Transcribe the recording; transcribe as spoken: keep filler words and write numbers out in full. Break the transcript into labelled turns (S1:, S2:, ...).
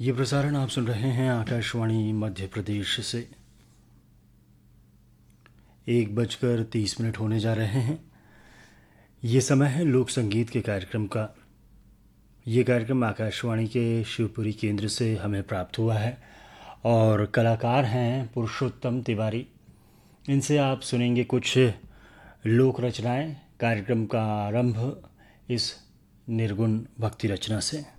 S1: ये प्रसारण आप सुन रहे हैं आकाशवाणी मध्य प्रदेश से। एक बजकर तीस मिनट होने जा रहे हैं। ये समय है लोक संगीत के कार्यक्रम का। ये कार्यक्रम आकाशवाणी के शिवपुरी केंद्र से हमें प्राप्त हुआ है और कलाकार हैं पुरुषोत्तम तिवारी। इनसे आप सुनेंगे कुछ लोक रचनाएं। कार्यक्रम का आरंभ इस निर्गुण भक्ति रचना से।